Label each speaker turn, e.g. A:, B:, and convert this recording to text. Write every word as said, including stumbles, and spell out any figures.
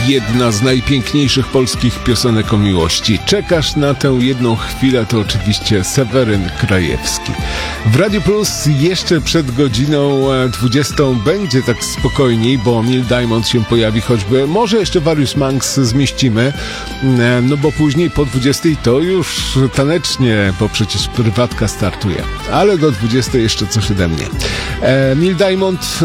A: jedna z najpiękniejszych polskich piosenek o miłości. Czekasz na tę jedną chwilę, to oczywiście Seweryn Krajewski. W Radio Plus jeszcze przed godziną dwudziestą będzie tak spokojniej, bo Neil Diamond się pojawi choćby. Może jeszcze Various Monks zmieścimy, no bo później po dwudziestej to już tanecznie, bo przecież prywatka startuje. Ale do dwudziestej jeszcze coś ode mnie. Neil Diamond